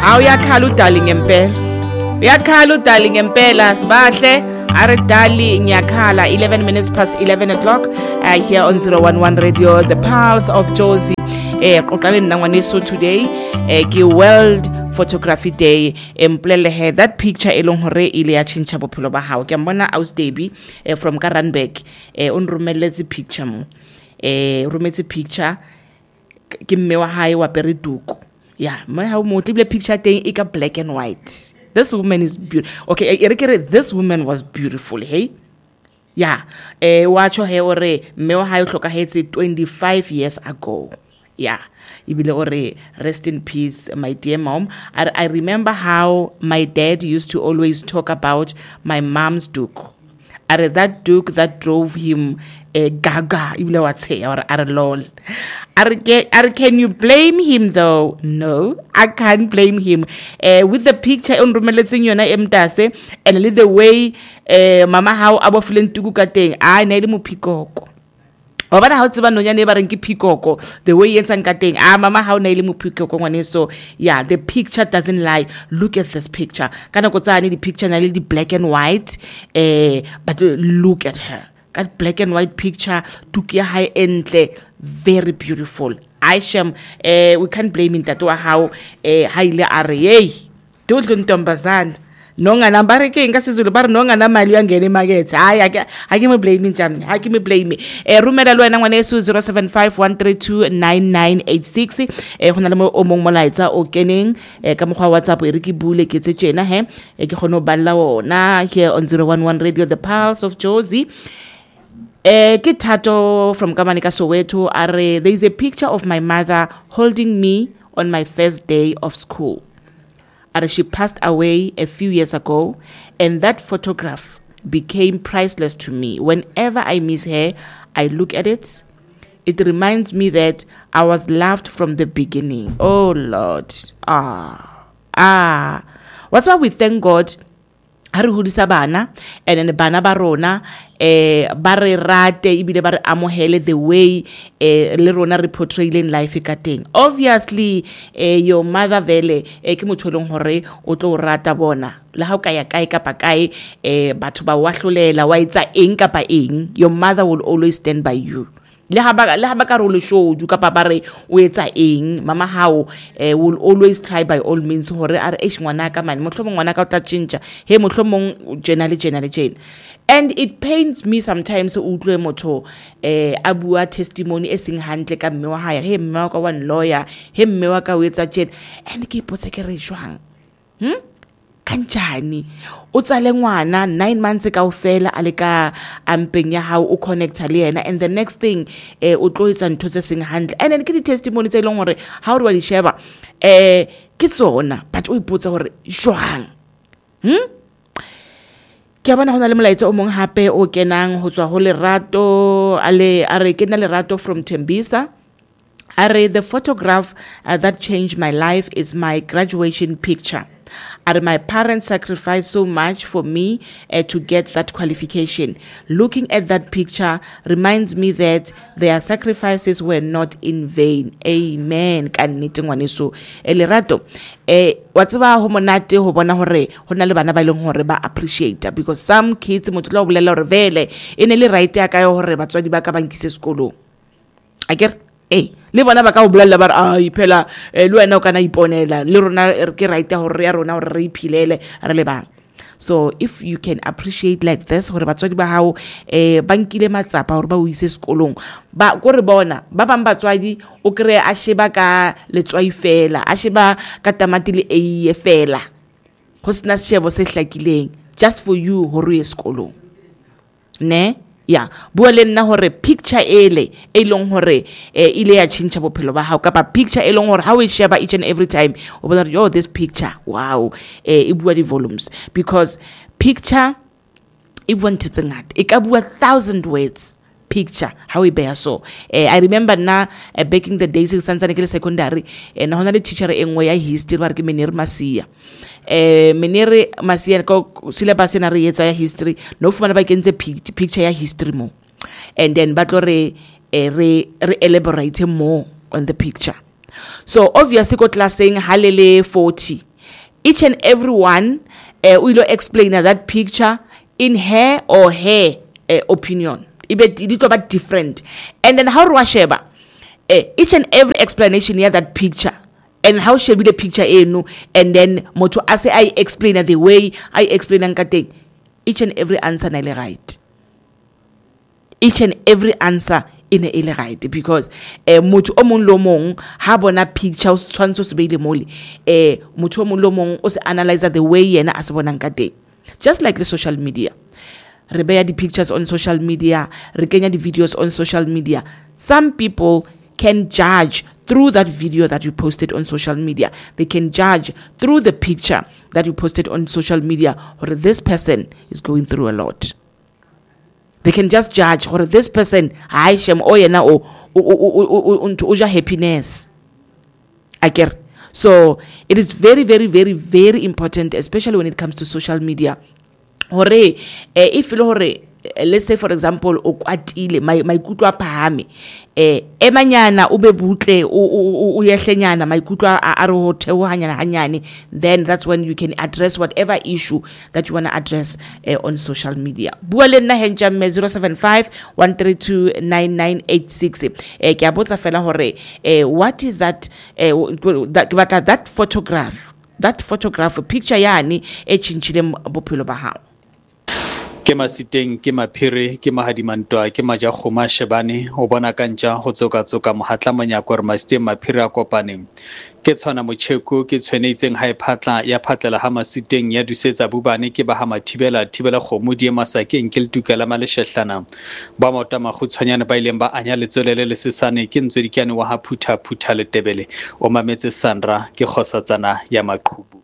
Uyakhala darling empela. Uyakhala darling empela sibahle. Are darling ngiyakhala 11 minutes past 11 o'clock here on 011 Radio, the Pulse of Jozi. Qoqaleni nangwaneso today ke World Photography Day. Emplele that picture elong hore ile ya chincha bophelo ba hao. Ke mbona Aus Debbie from Karanbeck unromeletse picture mo. Rometse picture ke mme wa hae wa pere duku. Yeah, my how multiple picture thing is black and white. This woman is beautiful. Okay, this woman was beautiful, hey? Yeah. Watch her ore me wa hae hlokahetse 25 years ago. Yeah. Ibile ore rest in peace, my dear mom. I remember how my dad used to always talk about my mom's duke. That duke that drove him gaga, ibile wa tshe or are lol. Can you blame him though? No, I can't blame him. With the picture on romeletseng yona emtase and the way mama how abo feeling tuku ka teng a ne le mophikoko. Wa bana ha o tseba nonyane ba reng ke phikoko, the way yetsang ka teng mama how ne le mophikoko ngwane. So yeah, the picture doesn't lie. Look at this picture. Kana go tsane the picture na le di black and white, but look at her. Got black and white picture, took ya high entle, very beautiful. Aisham, we can't blame him that how highly are don't tombazan. Nonga nambare ke ngasizulu bar nonga na mali yangene market. I give me blame me jam. I give me blame me. Rumela lo ena ngwaneso 0751329986. Hona le mo omong molaetsa o keneng ka mokgwa WhatsApp e re ke bule ke tse tsena ke kgono balla wona here on 011 Radio, the Pulse of Jozi. Kitato from Kamanika Soweto are there is a picture of my mother holding me on my first day of school. She passed away a few years ago, and that photograph became priceless to me. Whenever I miss her, I look at it. It reminds me that I was loved from the beginning. Oh Lord. What's why we thank God ha re hodisa bana and then bana ba rona ba re rate ibile ba re amohele the way le rona re portraying life ka teng. Obviously your mother vele ke motho leng hore o tlo rata bona le ha o ka ya kae kapa kae batho ba wa hlolela wa etsa eng kapa eng, your mother will always stand by you. Le ha ba ka rolo show du kapa ba re o etsa eng, mama how will always try by all means hore are ngwana ka mane mohlomong ngwana ka o tla tshintja he mohlomong generally. And it pains me sometimes o utlwe motho a bua testimony e seng hantle ka mme wa hae, he mme wa ka one lawyer, he mme wa ka o etsa tjena, and ke ipotsa ke re jwang kanjani o tsale ngwana 9 months kaofela a le ka ampeng ya hao o connecta le yena, and the next thing o tlo etsa ntho tse seng hantle. And then ke di testimony tse leng hore ha o re wa di sheba ke tsona, but o ipotsa hore jwang ke bona hona le molaetsa o mong hape o kenang ho tswa ho Lerato a re ke na Lerato from Tembisa. The photograph that changed my life is my graduation picture. My parents sacrificed so much for me to get that qualification. Looking at that picture reminds me that their sacrifices were not in vain. Amen. Kannete ngwaneso Lerato wa tseba ho monate ho bona hore hona le bana ba ileng hore ba appreciate, because some kids motho la o bolela hore vele ene le right ya ka hore batswadi ba ka bankise sekolong. Aker le bona ba ka o bolella ba re iphela le wena o kana iponela le rona ke right hore ya rona hore re iphilele re le bang. So if you can appreciate like this hore batswadi ba hao ba nkile matsapa hore ba o ise sekolong, ba go re bona ba bang batswadi o kre a sheba ka letswai fela, a sheba ka tamati le eiye fela, ho sna shebo se hlakileng just for you hore ye sekolong ne. Yeah, bua le nna hore picture ele long hore ile ya chincha bophelo ba hao kapa picture long hore how we share each and every time o bona yo this picture wow e bua di volumes, because picture e bua ntse ngata e ka bua 1,000 words. Picture how we bear so I remember na back in the days santsane ke le secondary na hona le teacher engwe ya history ba re ke Menere Masia ko syllabus na re etsa ya history no fumana ba kentse picture ya history mo, and then ba tlo re elaborate more on the picture. So obviously ko classing halele 40 each and every one will explain that picture in her or her opinion. It is about different. And then how Rwasheba, each and every explanation here that picture. And how shall be the picture and then moto ase I explain the way I explain nkateng. Each and every answer na right. Each and every answer in a right, because moto o mong lo mong ha bona picture o tshwantsho se beile mole moto o mong lo mong o se analyze the way yena a se bona nkateng. Just like the social media. Re beya the pictures on social media, re kenya the videos on social media. Some people can judge through that video that you posted on social media. They can judge through the picture that you posted on social media, or this person is going through a lot. They can just judge, or this person, I shem oyena o happiness. So it is very, very, very, very important, especially when it comes to social media. If let's say for example o kwatile maikutlo a phahame emanyana o be butle o yehlenyana maikutlo a re ho theohanyana hanyane, then that's when you can address whatever issue that you want to address on social media. Bua le nna henja mme 075-132-9986 ke a botsa fela hore what is that that photograph picture yani e tshintshile bophelo ba hao. Ke masiteng ke maphiri ke mahadimantwa ke majakgoma shebane o bona kantja ho tsoka mohatla monyako re masiteng maphiri a kopaneng ke tshwana motjheko ke tshwenetseng ha iphatla ya phatlela ha masiteng ya dusetsa bubane ke ba ha mathibela kgomo di masakeng ke letukela maleshehlana ba mota magutshwanyana ba ileng ba anya letsolele le sesane ke ntswe dikiane wa ha phutha le tebele o mametse Sandra ke kgosatsana ya maqhubu.